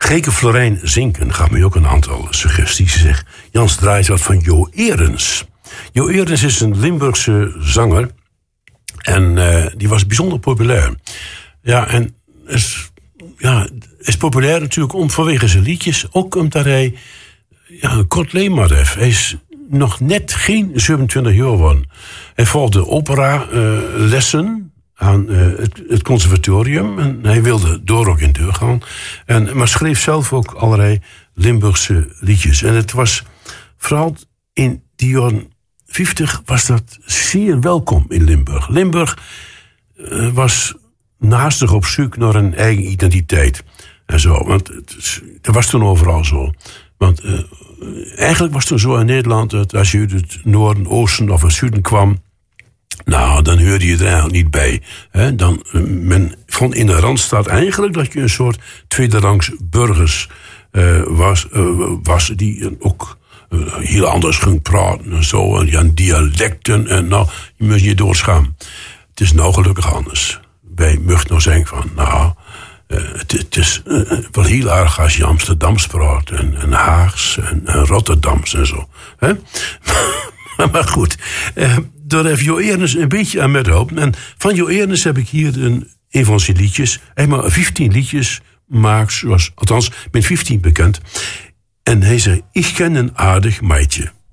Geke Florijn Zinken gaf me ook een aantal suggesties. Ze zegt, Jans, draai eens wat van Jo Erens. Jo Erens is een Limburgse zanger. En die was bijzonder populair. Ja, en is populair natuurlijk vanwege zijn liedjes. Ook omdat hij een kort leven heeft. Hij is nog net geen 27 jaar geworden. Hij volgde opera-lessen aan het conservatorium. En hij wilde door ook in deur gaan. Maar schreef zelf ook allerlei Limburgse liedjes. En het was vooral in die jaren 50 was dat zeer welkom in Limburg. Limburg was naastig op zoek naar een eigen identiteit. En zo, want dat was toen overal zo. Want eigenlijk was het toen zo in Nederland dat als je uit het noorden, oosten of het zuiden kwam, nou, dan hoorde je er eigenlijk niet bij. Men vond in de Randstad eigenlijk dat je een soort tweederangs burgers was die ook heel anders ging praten en zo. En die dialecten en nou, je moet je doodschaam. Het is nou gelukkig anders. Wij mochten nou zeggen van, nou, het is wel heel erg als je Amsterdams praat en Haags en Rotterdams en zo. Hè? Maar goed, daar heeft Jo Erens een beetje aan metgeholpen. En van Jo Erens heb ik hier een van zijn liedjes. Hij heeft maar 15 liedjes gemaakt, althans met 15 bekend. En hij zei, ik ken een aardig meidje.